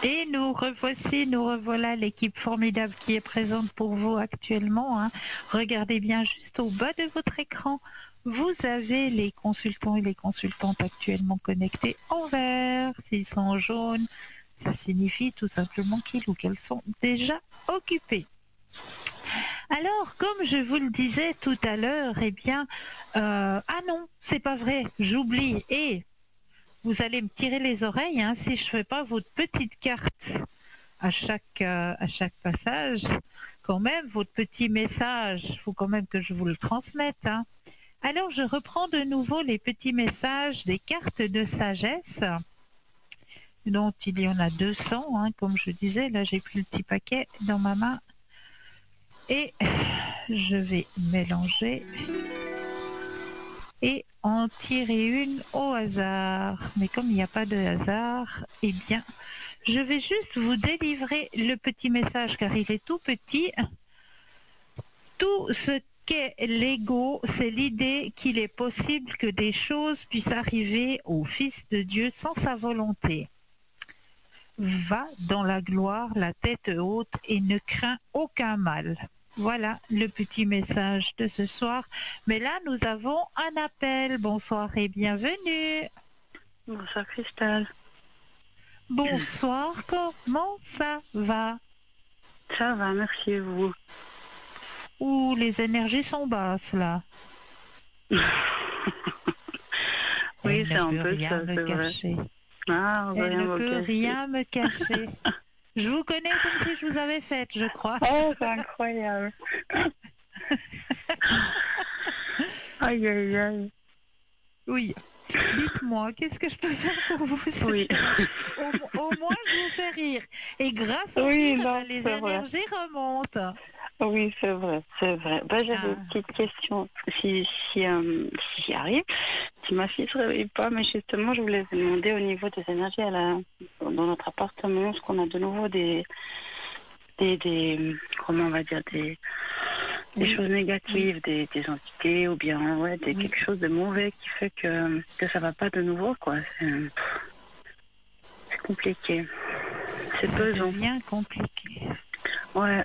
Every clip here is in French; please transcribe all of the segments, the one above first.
Et nous revoici, nous revoilà, l'équipe formidable qui est présente pour vous actuellement, hein. Regardez bien juste au bas de votre écran. Vous avez les consultants et les consultantes actuellement connectés en vert. S'ils sont en jaune, ça signifie tout simplement qu'ils ou qu'elles sont déjà occupés. Alors, comme je vous le disais tout à l'heure, eh bien, ah non, c'est pas vrai, j'oublie. Et vous allez me tirer les oreilles, hein, si je fais pas votre petite carte à chaque passage. Quand même, votre petit message, il faut quand même que je vous le transmette, hein. Alors, je reprends de nouveau les petits messages des cartes de sagesse, dont il y en a 200, hein, comme je disais. Là, j'ai pris le petit paquet dans ma main et je vais mélanger et en tirer une au hasard. Mais comme il n'y a pas de hasard, eh bien, je vais juste vous délivrer le petit message car il est tout petit. Tout ce qu'est l'ego, c'est l'idée qu'il est possible que des choses puissent arriver au Fils de Dieu sans sa volonté. Va dans la gloire, la tête haute et ne crains aucun mal. Voilà le petit message de ce soir. Mais là, nous avons un appel. Bonsoir et bienvenue. Bonsoir Cristal. Bonsoir, comment ça va? Ça va, merci et vous. Ouh, les énergies sont basses là. Oui, c'est un peu rien ça, me c'est vrai. cacher. Ah, on va Elle rien ne me peut cacher. rien me cacher. Je vous connais comme si je vous avais faite, je crois. Oh, c'est incroyable. Aïe, aïe, aïe. Oui. Dites-moi, qu'est-ce que je peux faire pour vous? Oui. Au moins, je vous fais rire. Et grâce au Oui, rire, non, les c'est vrai. énergies remontent. Oui, c'est vrai, c'est vrai. Ben, j'avais une petite question, si j'y arrive. Si ma fille se réveille pas, mais justement, je voulais vous demander au niveau des énergies dans notre appartement, est-ce qu'on a de nouveau des comment on va dire, des choses négatives, des entités, ou bien quelque chose de mauvais qui fait que ça va pas de nouveau, quoi. C'est compliqué. C'est pesant. C'est bien compliqué. Ouais.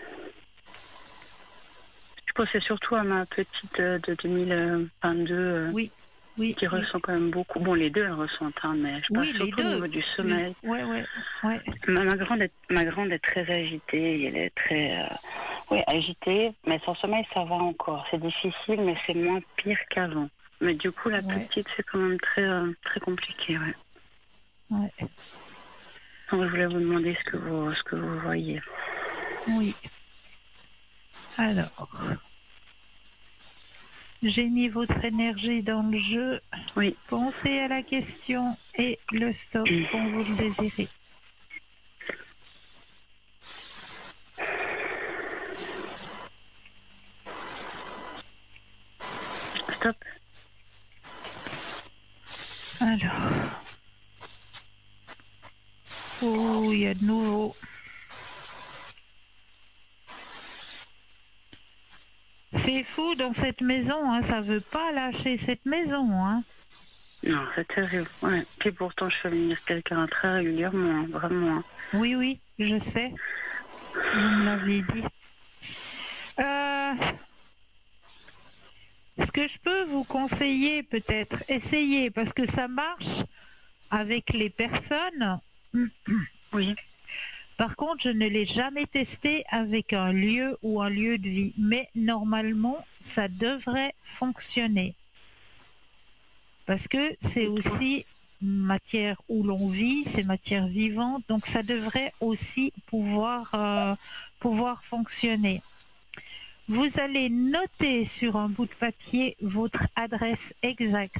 Je pensais surtout à ma petite de 2022 Oui. qui ressent quand même beaucoup. Bon, les deux, elles ressentent, hein, mais je pense surtout au niveau du sommeil. Ouais. Ma grande est très agitée, elle est très agitée, mais son sommeil, ça va encore. C'est difficile, mais c'est moins pire qu'avant. Mais du coup, la petite, c'est quand même très, très compliqué, ouais. Donc, je voulais vous demander ce que vous voyez. Oui. Alors, j'ai mis votre énergie dans le jeu. Oui. Pensez à la question et le stop quand vous le désirez. Stop. Alors. Oh, il y a de nouveau. C'est fou dans cette maison, hein, ça veut pas lâcher cette maison, hein. Non, c'est terrible. Ouais. Puis pourtant, je fais venir quelqu'un très régulièrement, hein, vraiment. Hein. Oui, je sais. Vous me l'avez dit. Ce que je peux vous conseiller, peut-être, essayez, parce que ça marche avec les personnes. Oui. Par contre, je ne l'ai jamais testé avec un lieu ou un lieu de vie, mais normalement, ça devrait fonctionner. Parce que c'est aussi matière où l'on vit, c'est matière vivante, donc ça devrait aussi pouvoir fonctionner. Vous allez noter sur un bout de papier votre adresse exacte.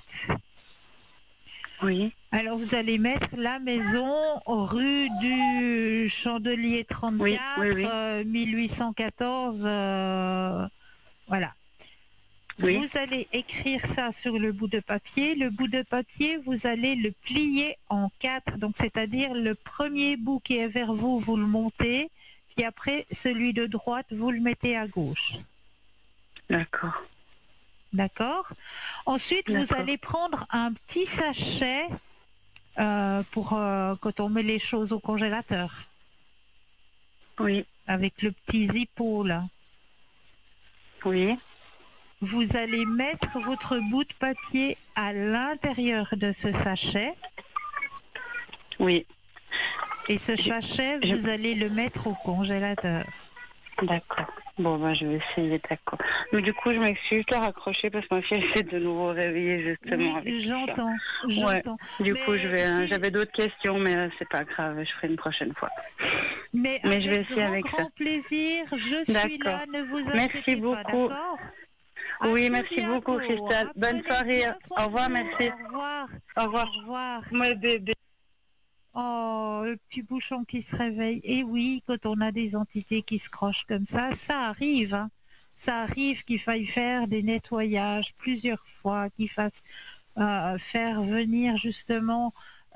Oui. Alors vous allez mettre la maison rue du Chandelier 34, 1814, voilà. Oui. Vous allez écrire ça sur le bout de papier. Le bout de papier, vous allez le plier en 4. Donc, c'est-à-dire le premier bout qui est vers vous, vous le montez. Puis après, celui de droite, vous le mettez à gauche. D'accord. D'accord. Ensuite, vous allez prendre un petit sachet pour quand on met les choses au congélateur. Oui. Avec le petit zippo là. Oui. Vous allez mettre votre bout de papier à l'intérieur de ce sachet. Oui. Et ce sachet, vous allez le mettre au congélateur. D'accord. Bon, ben, je vais essayer, d'accord. Mais du coup, je m'excuse, je dois raccrocher parce que ma fille essaie de nouveau réveiller justement avec j'entends. Ouais. Du coup, si... j'avais d'autres questions, mais c'est pas grave, je ferai une prochaine fois. Mais je vais essayer avec grand plaisir, je suis là, ne vous inquiétez pas, d'accord? Oui, merci beaucoup, Christelle. Bonne soirée. Au revoir, merci. Au revoir. Au revoir. Au revoir. Moi, bébé. Oh, le petit bouchon qui se réveille. Et oui, quand on a des entités qui se crochent comme ça arrive. Hein. Ça arrive qu'il faille faire des nettoyages plusieurs fois, qu'il fasse faire venir justement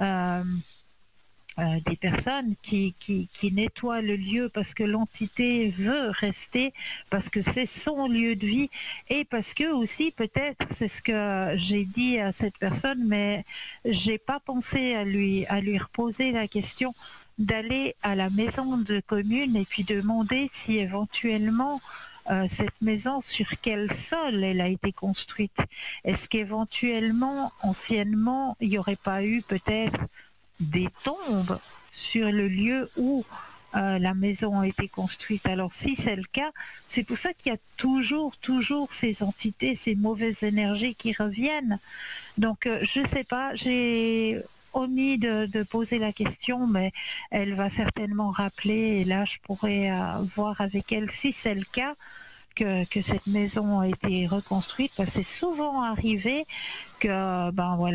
des personnes qui nettoient le lieu parce que l'entité veut rester, parce que c'est son lieu de vie et parce que aussi peut-être, c'est ce que j'ai dit à cette personne, mais j'ai pas pensé à lui reposer la question d'aller à la maison de commune et puis demander si éventuellement cette maison, sur quel sol elle a été construite. Est-ce qu'éventuellement, anciennement, il n'y aurait pas eu peut-être des tombes sur le lieu où la maison a été construite. Alors si c'est le cas, c'est pour ça qu'il y a toujours ces entités, ces mauvaises énergies qui reviennent. Donc je sais pas, j'ai omis de poser la question, mais elle va certainement rappeler et là je pourrais voir avec elle si c'est le cas. Que cette maison a été reconstruite, parce que c'est souvent arrivé que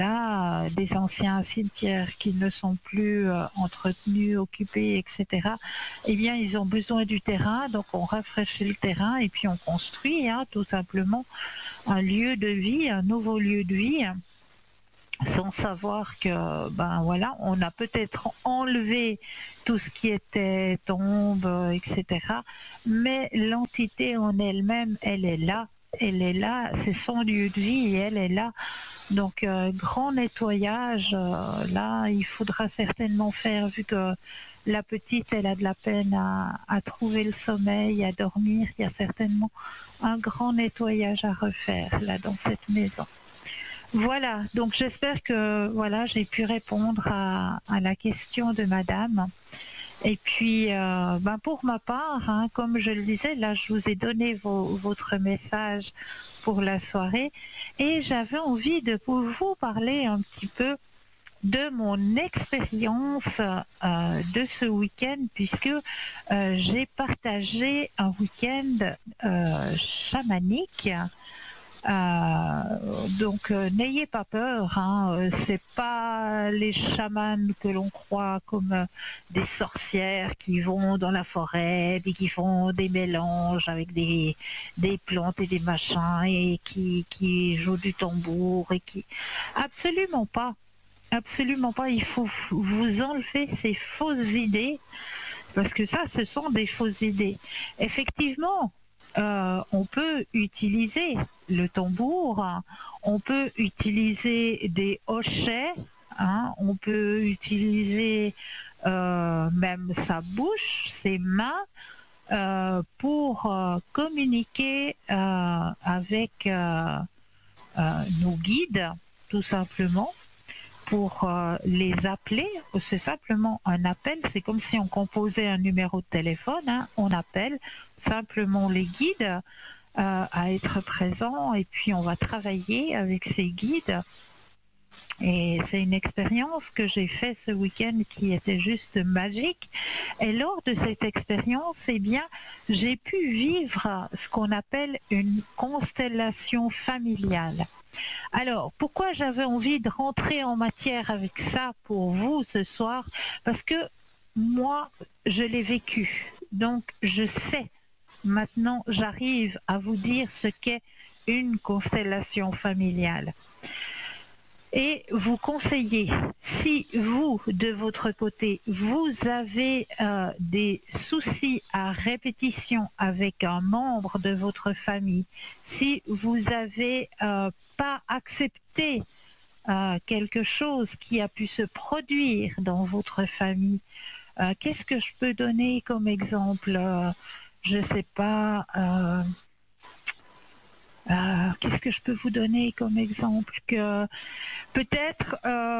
des anciens cimetières qui ne sont plus entretenus, occupés, etc. Eh bien, ils ont besoin du terrain, donc on rafraîchit le terrain et puis on construit tout simplement un lieu de vie, un nouveau lieu de vie, sans savoir que on a peut-être enlevé tout ce qui était tombe, etc. Mais l'entité en elle-même, elle est là, c'est son lieu de vie et elle est là. Donc grand nettoyage, là il faudra certainement faire, vu que la petite elle a de la peine à trouver le sommeil, à dormir, il y a certainement un grand nettoyage à refaire là dans cette maison. Voilà, donc j'espère que j'ai pu répondre à la question de madame. Et puis, pour ma part, comme je le disais, là, je vous ai donné votre message pour la soirée et j'avais envie de vous parler un petit peu de mon expérience de ce week-end, puisque j'ai partagé un week-end chamanique. Donc n'ayez pas peur, c'est pas les chamans que l'on croit comme des sorcières qui vont dans la forêt et qui font des mélanges avec des plantes et des machins et qui jouent du tambour et qui... Absolument pas, il faut vous enlever ces fausses idées, parce que ça, ce sont des fausses idées. Effectivement, on peut utiliser le tambour, on peut utiliser des hochets, on peut utiliser même sa bouche, ses mains, pour communiquer avec nos guides, tout simplement, pour les appeler. C'est simplement un appel, c'est comme si on composait un numéro de téléphone, on appelle simplement les guides à être présents et puis on va travailler avec ces guides. Et c'est une expérience que j'ai faite ce week-end qui était juste magique. Et lors de cette expérience, j'ai pu vivre ce qu'on appelle une constellation familiale. Alors, pourquoi j'avais envie de rentrer en matière avec ça pour vous ce soir? Parce que moi, je l'ai vécu. Donc, je sais. Maintenant, j'arrive à vous dire ce qu'est une constellation familiale. Et vous conseillez, si vous, de votre côté, vous avez des soucis à répétition avec un membre de votre famille, si vous avez pas accepté quelque chose qui a pu se produire dans votre famille. Qu'est-ce que je peux donner comme exemple? Je ne sais pas. Qu'est-ce que je peux vous donner comme exemple? Que peut-être,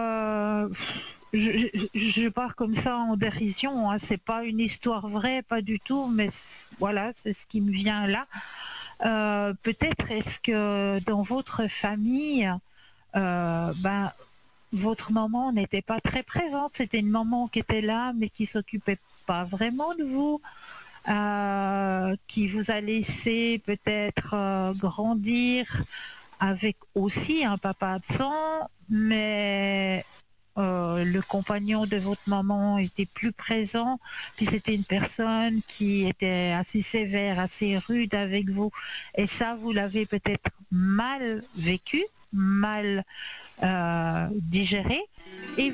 je pars comme ça en dérision, hein, c'est pas une histoire vraie, pas du tout, mais voilà, c'est ce qui me vient là. Peut-être est-ce que dans votre famille, ben, votre maman n'était pas très présente, c'était une maman qui était là, mais qui s'occupait pas vraiment de vous, qui vous a laissé peut-être grandir avec aussi un papa absent, mais le compagnon de votre maman était plus présent, puis c'était une personne qui était assez sévère, assez rude avec vous, et ça, vous l'avez peut-être mal vécu, mal digéré, et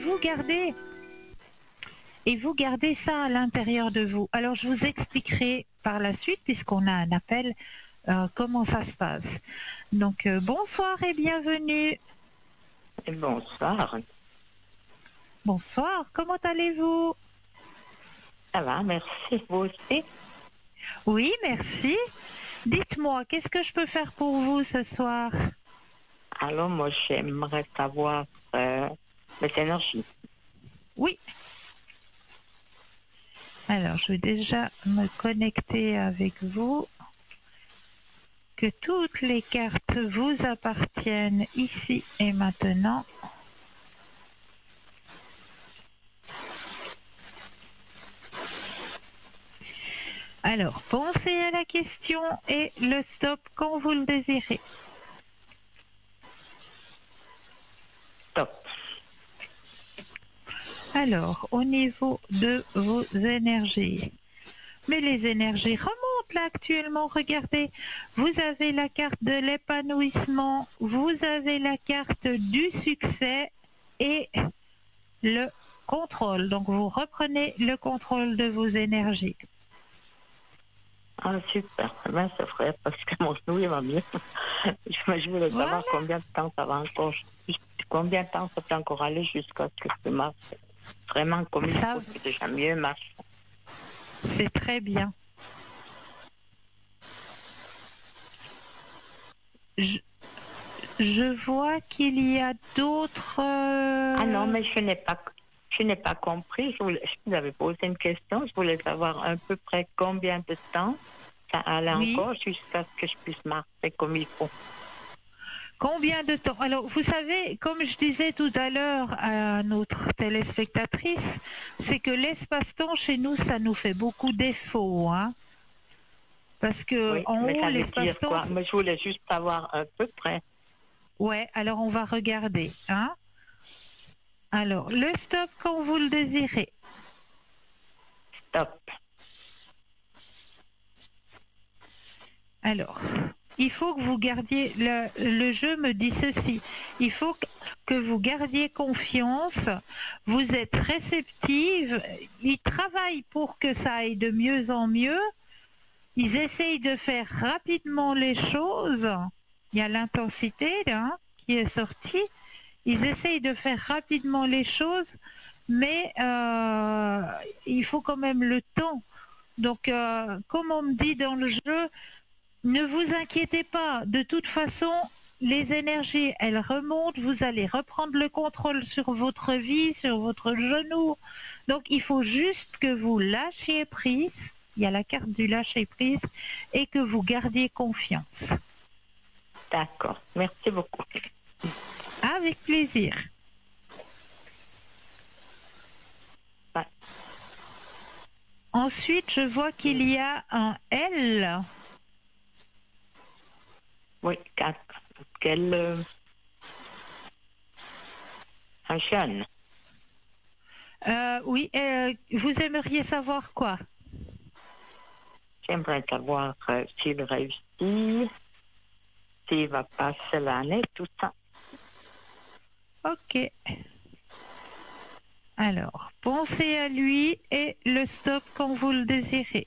vous gardez ça à l'intérieur de vous. Alors, je vous expliquerai par la suite, puisqu'on a un appel, comment ça se passe. Donc, bonsoir et bienvenue. Bonsoir. Bonsoir, comment allez-vous? Ça va, merci. Vous aussi? Oui, merci. Dites-moi, qu'est-ce que je peux faire pour vous ce soir? Alors, moi, j'aimerais savoir mes énergies. Oui. Alors, je vais déjà me connecter avec vous. Que toutes les cartes vous appartiennent ici et maintenant. Alors, pensez à la question et le stop quand vous le désirez. Top. Alors, au niveau de vos énergies. Mais les énergies remontent là actuellement, regardez. Vous avez la carte de l'épanouissement, vous avez la carte du succès et le contrôle. Donc vous reprenez le contrôle de vos énergies. Ah, super. Ben, ça ferait parce que mon genou, il va mieux. Je voulais savoir combien de temps ça va encore. Combien de temps ça peut encore aller jusqu'à ce que je marche vraiment comme il faut, c'est déjà mieux marche. C'est très bien. Je vois qu'il y a d'autres... Ah non, mais je n'ai pas compris. Je vous avais posé une question. Je voulais savoir à peu près combien de temps ça allait encore jusqu'à ce que je puisse marcher comme il faut. Combien de temps? Alors, vous savez, comme je disais tout à l'heure à notre téléspectatrice, c'est que l'espace-temps chez nous, ça nous fait beaucoup défaut, hein. Parce que oui, en haut, l'espace-temps... Mais je voulais juste savoir à peu près. Ouais, alors on va regarder, hein. Alors, le stop quand vous le désirez. Stop. Alors, il faut que vous gardiez, le jeu me dit ceci, il faut que vous gardiez confiance, vous êtes réceptive, ils travaillent pour que ça aille de mieux en mieux, ils essayent de faire rapidement les choses, il y a l'intensité là, qui est sortie, ils essayent de faire rapidement les choses, mais il faut quand même le temps. Donc, comme on me dit dans le jeu, ne vous inquiétez pas, de toute façon, les énergies, elles remontent, vous allez reprendre le contrôle sur votre vie, sur votre genou. Donc, il faut juste que vous lâchiez prise, il y a la carte du lâcher prise, et que vous gardiez confiance. D'accord, merci beaucoup. Avec plaisir. Ouais. Ensuite, je vois qu'il y a un L. Oui, quel un jeune. Oui, vous aimeriez savoir quoi? J'aimerais savoir s'il réussit, s'il va passer l'année, tout ça. Ok. Alors, pensez à lui et le stop quand vous le désirez.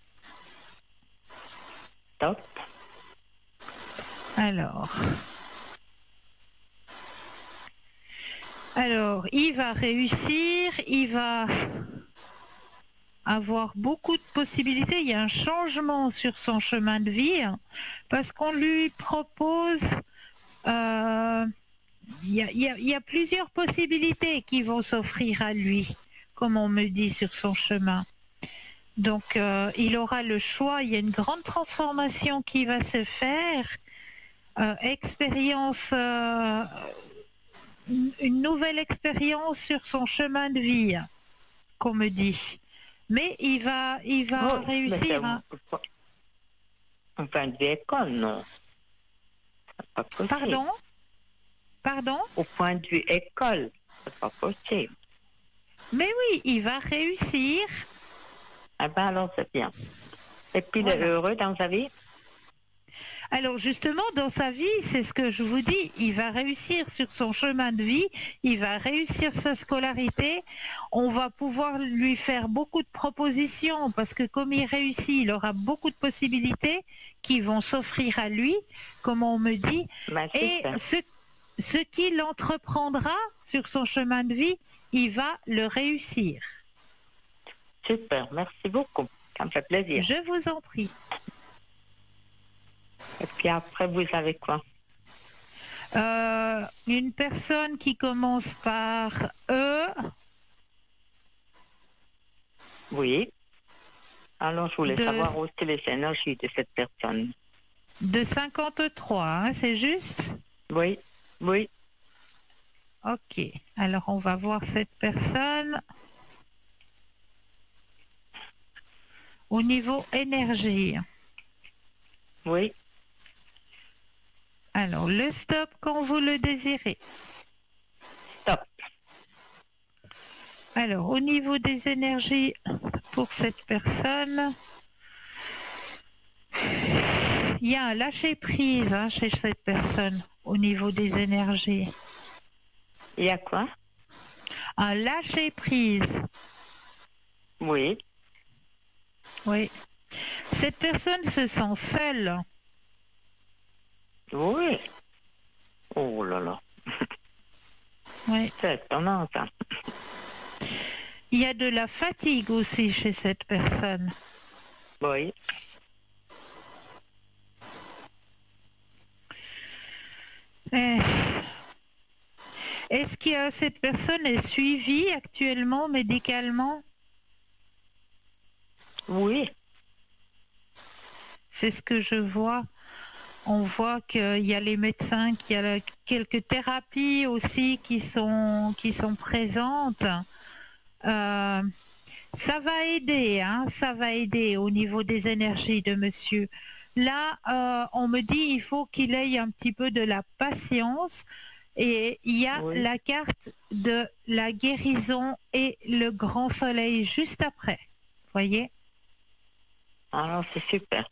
Stop. Alors, Alors, il va réussir, il va avoir beaucoup de possibilités. Il y a un changement sur son chemin de vie parce qu'on lui propose... il y a plusieurs possibilités qui vont s'offrir à lui, comme on me dit sur son chemin. Donc, il aura le choix. Il y a une grande transformation qui va se faire. Une nouvelle expérience sur son chemin de vie, qu'on me dit. Mais il va réussir. Enfin, de l'école, non. Pas possible. Pardon? Au point de vue école, c'est pas possible. Mais oui, il va réussir. Ah ben alors c'est bien. Et puis Voilà. il est heureux dans sa vie? Alors justement, dans sa vie, c'est ce que je vous dis, il va réussir sur son chemin de vie, il va réussir sa scolarité, on va pouvoir lui faire beaucoup de propositions parce que comme il réussit, il aura beaucoup de possibilités qui vont s'offrir à lui, comme on me dit, et ce qu'il entreprendra sur son chemin de vie, il va le réussir. Super, merci beaucoup, ça me fait plaisir. Je vous en prie. Et puis après, vous savez quoi? Une personne qui commence par E. Oui. Alors, je voulais savoir aussi les énergies de cette personne. De 53, hein, c'est juste? Oui, oui. Ok, alors on va voir cette personne. Au niveau énergie. Oui. Alors, le stop quand vous le désirez. Stop. Alors, au niveau des énergies pour cette personne, il y a un lâcher-prise chez cette personne au niveau des énergies. Il y a quoi? Un lâcher-prise. Oui. Oui. Cette personne se sent seule. Oui. Oh là là. Oui. C'est étonnant, ça. Il y a de la fatigue aussi chez cette personne. Oui. Est-ce que cette personne est suivie actuellement médicalement? Oui. C'est ce que je vois. On voit qu'il y a les médecins, qu'il y a quelques thérapies aussi qui sont présentes. Ça va aider, ça va aider au niveau des énergies de monsieur. Là, on me dit il faut qu'il ait un petit peu de la patience et il y a la carte de la guérison et le grand soleil juste après. Voyez? Alors, c'est super.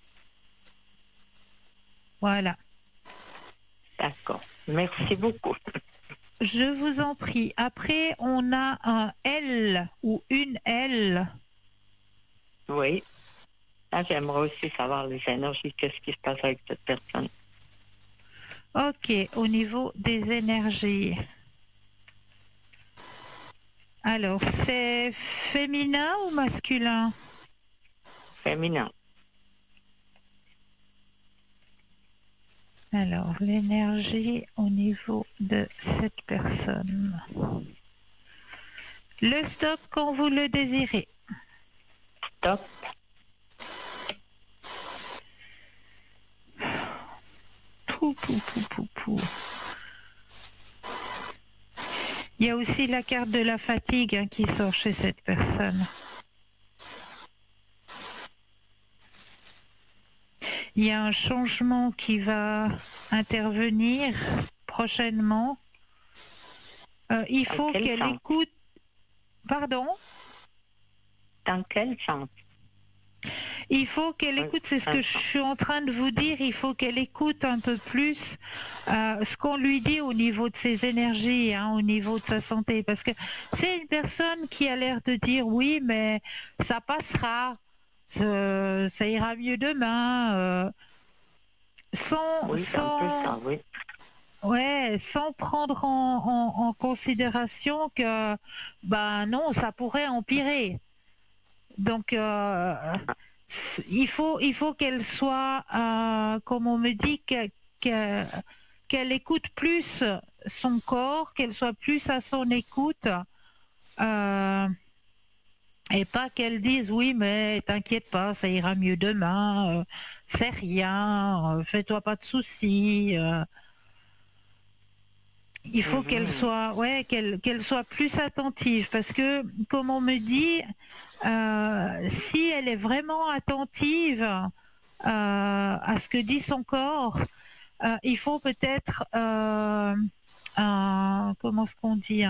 Voilà. D'accord. Merci beaucoup. Je vous en prie. Après, on a un L ou une L. Oui. Là, j'aimerais aussi savoir les énergies, qu'est-ce qui se passe avec cette personne. Ok, au niveau des énergies. Alors, c'est féminin ou masculin? Féminin. Alors, l'énergie au niveau de cette personne. Le stop quand vous le désirez. Stop. Pou. Il y a aussi la carte de la fatigue qui sort chez cette personne. Il y a un changement qui va intervenir prochainement. Il faut qu'elle écoute... Pardon? Dans quel sens? Il faut qu'elle écoute, c'est ce que je suis en train de vous dire, il faut qu'elle écoute un peu plus ce qu'on lui dit au niveau de ses énergies, au niveau de sa santé. Parce que c'est une personne qui a l'air de dire oui, mais ça passera, ça ira mieux demain. Oui. ouais, sans prendre en considération que, ben non, ça pourrait empirer. Donc, il faut qu'elle soit, comme on me dit, que- qu'elle écoute plus son corps, qu'elle soit plus à son écoute, euh, et pas qu'elle dise oui, mais t'inquiète pas, ça ira mieux demain, c'est rien, fais-toi pas de soucis. Il faut qu'elle Mhm. soit, ouais, qu'elle soit plus attentive parce que, comme on me dit, si elle est vraiment attentive à ce que dit son corps, il faut peut-être comment est-ce qu'on dit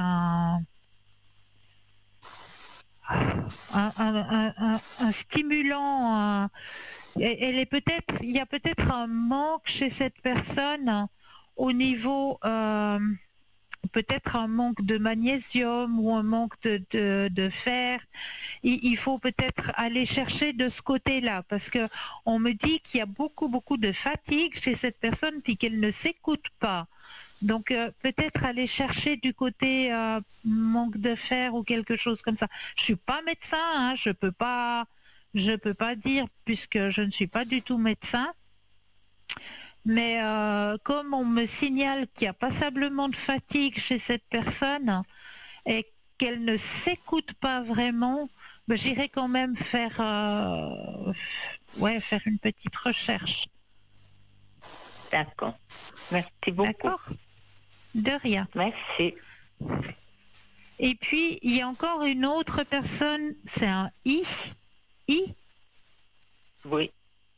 un stimulant. Elle est peut-être, il y a peut-être un manque chez cette personne au niveau peut-être un manque de magnésium ou un manque de fer. Il faut peut-être aller chercher de ce côté-là parce que on me dit qu'il y a beaucoup de fatigue chez cette personne puis qu'elle ne s'écoute pas. Donc peut-être aller chercher du côté manque de fer ou quelque chose comme ça. Je suis pas médecin, hein, je peux pas dire puisque je ne suis pas du tout médecin. Mais comme on me signale qu'il y a passablement de fatigue chez cette personne et qu'elle ne s'écoute pas vraiment, ben, j'irai quand même faire, ouais, faire une petite recherche. D'accord. Merci beaucoup. D'accord? De rien. Merci. Et puis, il y a encore une autre personne, c'est un I. I. Oui.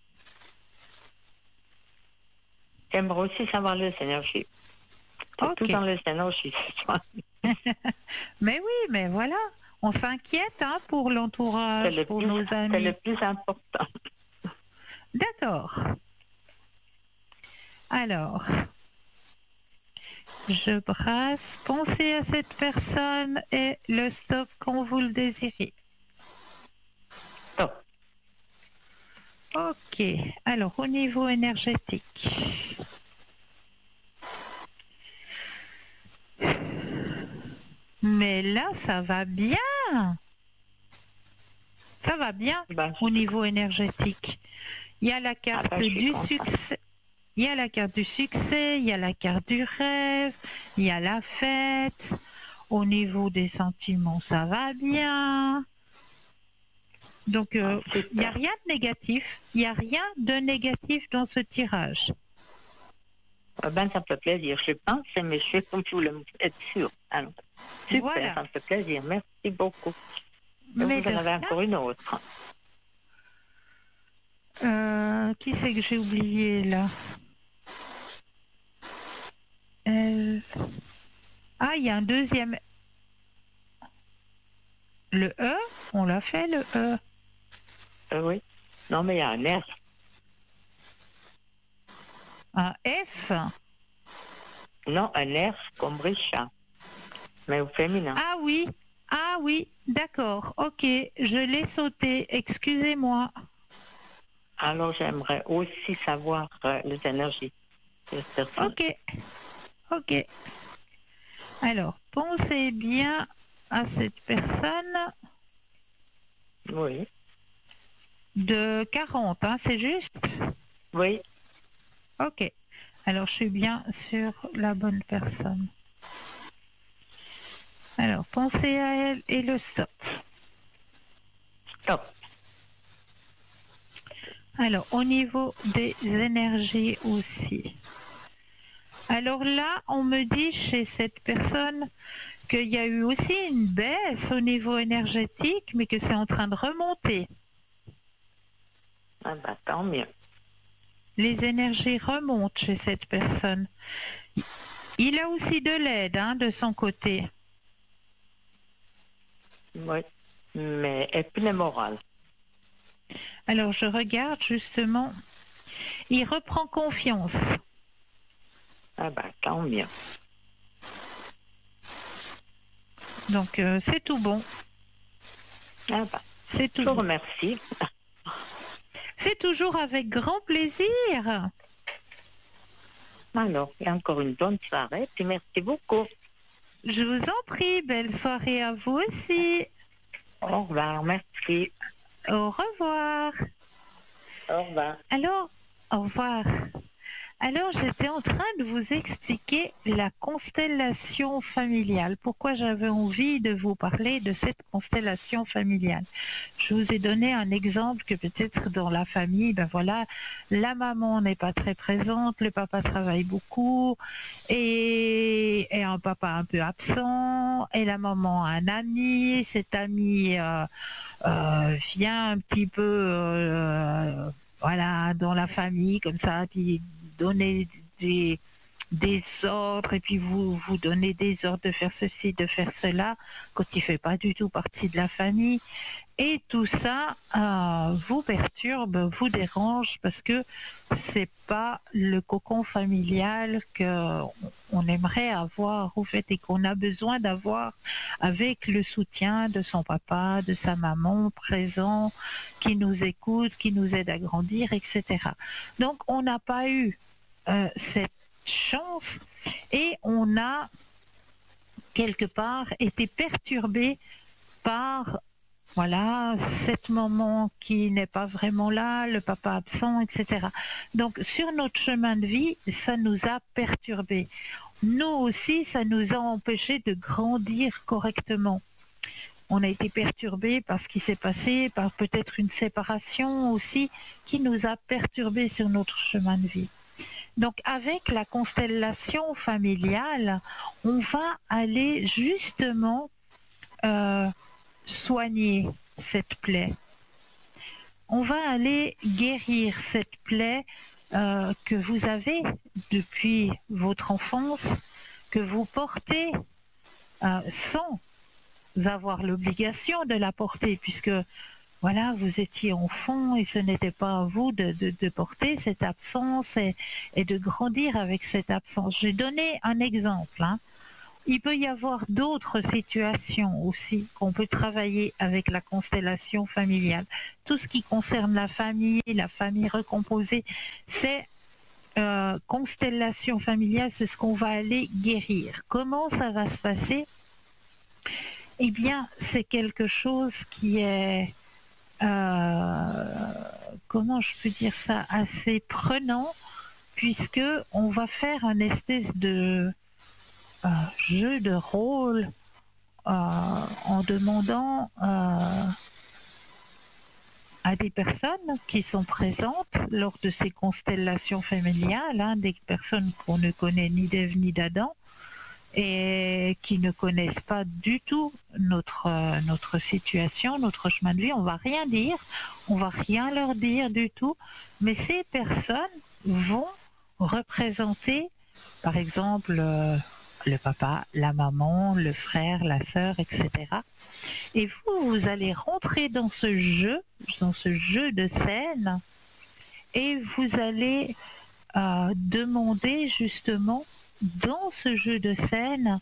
J'aimerais aussi savoir les énergies. C'est Ok. tout dans les énergies. Mais oui, mais voilà. On s'inquiète hein, pour l'entourage, pour nos C'est amis. le plus important. D'accord. Alors, je brasse, pensez à cette personne et le stop quand vous le désirez. Top. Ok, alors au niveau énergétique. Mais là, ça va bien. Ça va bien Ben, au niveau énergétique. Il y a la carte je suis du contente. succès. Il y a la carte du succès, il y a la carte du rêve, il y a la fête. Au niveau des sentiments, ça va bien. Donc, il n'y a rien de négatif. Il n'y a rien de négatif dans ce tirage. Ben, ça me fait plaisir. Je pense, mais je voulais être sûre. Alors, super, Voilà. ça me fait plaisir. Merci beaucoup. Et Mais vous en de avez rien. encore une autre. Qui c'est que j'ai oublié là? Ah, il y a un deuxième. Le E, on l'a fait le E. Oui. Non, mais il y a un R. Un F. Non, un R comme Richard. Mais au féminin. Ah oui, d'accord. Ok, je l'ai sauté. Excusez-moi. Alors, j'aimerais aussi savoir les énergies de cette personne. Ok. Alors, pensez bien à cette personne Oui. de 40, hein, c'est juste? Oui. Ok. Alors, je suis bien sur la bonne personne. Alors, pensez à elle et le stop. Top. Alors, au niveau des énergies aussi. Alors là, on me dit chez cette personne qu'il y a eu aussi une baisse au niveau énergétique, mais que c'est en train de remonter. Ah ben, tant mieux. Les énergies remontent chez cette personne. Il a aussi de l'aide hein, de son côté. Oui. Mais et puis le moral. Alors je regarde justement. Il reprend confiance. Ah ben, tant mieux. Donc c'est tout bon. Ah ben, C'est tout je vous bon. remercie. C'est toujours avec grand plaisir. Alors, et encore une bonne soirée, puis merci beaucoup. Je vous en prie, belle soirée à vous aussi. Au revoir, merci. Au revoir. Au revoir. Alors, au revoir. Alors, j'étais en train de vous expliquer la constellation familiale. Pourquoi j'avais envie de vous parler de cette constellation familiale. Je vous ai donné un exemple que peut-être dans la famille, ben voilà, la maman n'est pas très présente, le papa travaille beaucoup et un papa un peu absent et la maman a un ami, cet ami vient un petit peu voilà, dans la famille comme ça, puis donner des ordres et puis vous donnez des ordres de faire ceci, de faire cela, quand il ne fait pas du tout partie de la famille. Et tout ça vous perturbe, vous dérange parce que c'est pas le cocon familial qu'on aimerait avoir au fait et qu'on a besoin d'avoir avec le soutien de son papa, de sa maman présent, qui nous écoute, qui nous aide à grandir, etc. Donc on n'a pas eu cette chance et on a quelque part été perturbé par voilà, cette maman qui n'est pas vraiment là, le papa absent, etc. Donc sur notre chemin de vie, ça nous a perturbés. Nous aussi, ça nous a empêchés de grandir correctement. On a été perturbés par ce qui s'est passé, par peut-être une séparation aussi, qui nous a perturbés sur notre chemin de vie. Donc avec la constellation familiale, on va aller justement soigner cette plaie. On va aller guérir cette plaie que vous avez depuis votre enfance, que vous portez sans avoir l'obligation de la porter, puisque voilà, vous étiez enfant et ce n'était pas à vous de porter cette absence et de grandir avec cette absence. J'ai donné un exemple. Il peut y avoir d'autres situations aussi qu'on peut travailler avec la constellation familiale. Tout ce qui concerne la famille recomposée, c'est constellation familiale, c'est ce qu'on va aller guérir. Comment ça va se passer? Eh bien, c'est quelque chose qui est, comment je peux dire ça, assez prenant, puisque on va faire un espèce de jeu de rôle en demandant à des personnes qui sont présentes lors de ces constellations familiales, des personnes qu'on ne connaît ni d'Ève ni d'Adam et qui ne connaissent pas du tout notre situation, notre chemin de vie. On va rien dire, on va rien leur dire du tout, mais ces personnes vont représenter, par exemple, le papa, la maman, le frère, la sœur, etc. Et vous allez rentrer dans ce jeu de scène, et vous allez demander justement dans ce jeu de scène,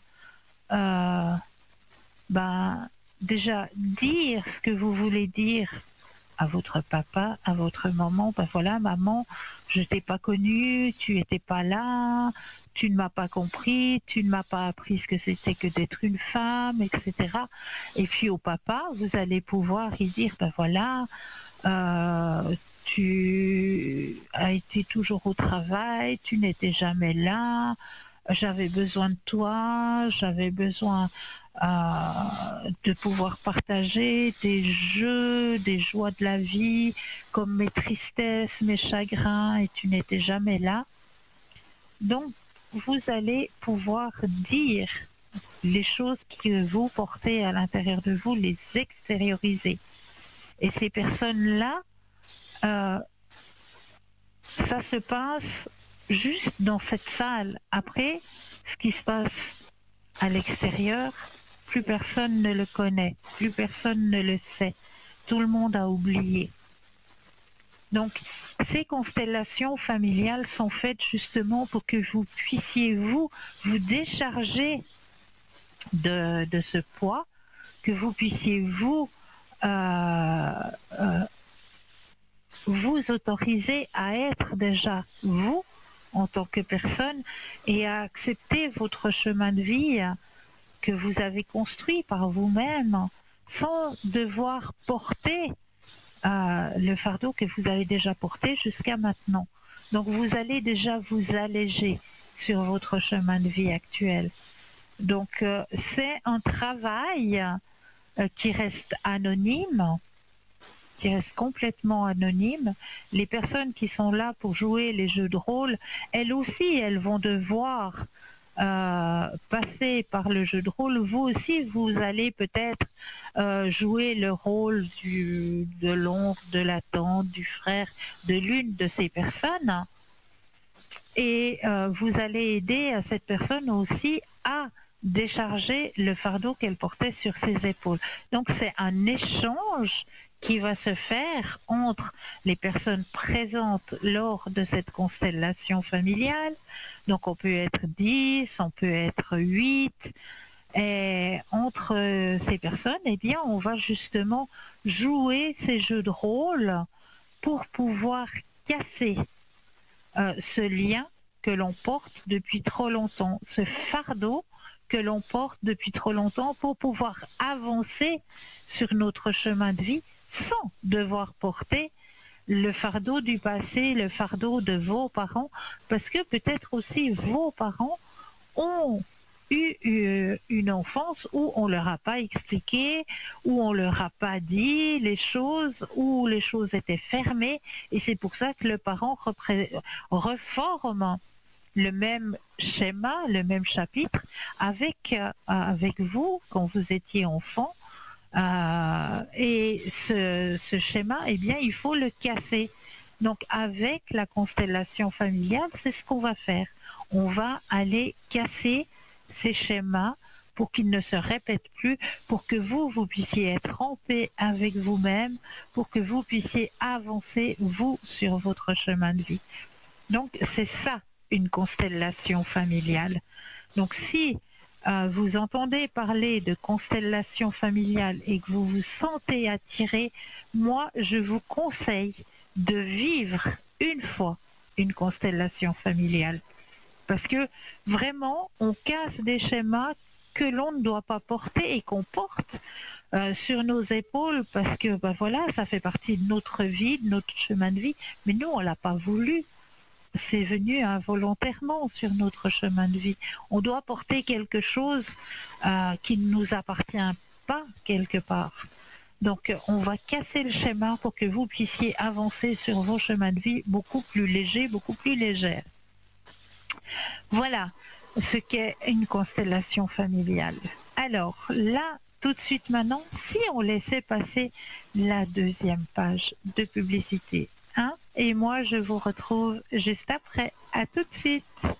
déjà dire ce que vous voulez dire à votre papa, à votre maman. Ben voilà, maman, je t'ai pas connue, tu étais pas là, tu ne m'as pas compris, tu ne m'as pas appris ce que c'était que d'être une femme, etc. Et puis au papa, vous allez pouvoir y dire, ben voilà, tu as été toujours au travail, tu n'étais jamais là, j'avais besoin de toi, j'avais besoin de pouvoir partager des jeux, des joies de la vie, comme mes tristesses, mes chagrins, et tu n'étais jamais là. Donc, vous allez pouvoir dire les choses que vous portez à l'intérieur de vous, les extérioriser. Et ces personnes-là, ça se passe juste dans cette salle. Après, ce qui se passe à l'extérieur, plus personne ne le connaît, plus personne ne le sait. Tout le monde a oublié. Donc, ces constellations familiales sont faites justement pour que vous puissiez vous décharger de ce poids, que vous puissiez vous autoriser à être déjà vous en tant que personne et à accepter votre chemin de vie que vous avez construit par vous-même sans devoir porter le fardeau que vous avez déjà porté jusqu'à maintenant. Donc vous allez déjà vous alléger sur votre chemin de vie actuel. Donc c'est un travail qui reste anonyme, qui reste complètement anonyme. Les personnes qui sont là pour jouer les jeux de rôle, elles aussi, elles vont devoir passer par le jeu de rôle. Vous aussi, vous allez peut-être jouer le rôle de l'oncle, de la tante, du frère, de l'une de ces personnes. Et vous allez aider cette personne aussi à décharger le fardeau qu'elle portait sur ses épaules. Donc c'est un échange qui va se faire entre les personnes présentes lors de cette constellation familiale. Donc on peut être 10, on peut être 8. Et entre ces personnes, eh bien, on va justement jouer ces jeux de rôle pour pouvoir casser ce lien que l'on porte depuis trop longtemps, ce fardeau que l'on porte depuis trop longtemps pour pouvoir avancer sur notre chemin de vie sans devoir porter le fardeau du passé, le fardeau de vos parents, parce que peut-être aussi vos parents ont eu une enfance où on leur a pas expliqué, où on leur a pas dit les choses, où les choses étaient fermées, et c'est pour ça que le parent reforme le même schéma, le même chapitre avec vous quand vous étiez enfant. Et ce schéma, eh bien, il faut le casser. Donc, avec la constellation familiale, c'est ce qu'on va faire. On va aller casser ces schémas pour qu'ils ne se répètent plus, pour que vous puissiez être en paix avec vous-même, pour que vous puissiez avancer, vous, sur votre chemin de vie. Donc, c'est ça, une constellation familiale. Donc, si vous entendez parler de constellation familiale et que vous vous sentez attiré, moi, je vous conseille de vivre une fois une constellation familiale. Parce que vraiment, on casse des schémas que l'on ne doit pas porter et qu'on porte sur nos épaules parce que voilà, ça fait partie de notre vie, de notre chemin de vie. Mais nous, on l'a pas voulu. C'est venu involontairement sur notre chemin de vie. On doit porter quelque chose qui ne nous appartient pas quelque part. Donc, on va casser le schéma pour que vous puissiez avancer sur vos chemins de vie beaucoup plus légers, beaucoup plus légères. Voilà ce qu'est une constellation familiale. Alors là, tout de suite maintenant, si on laissait passer la deuxième page de publicité, et moi je vous retrouve juste après. À tout de suite.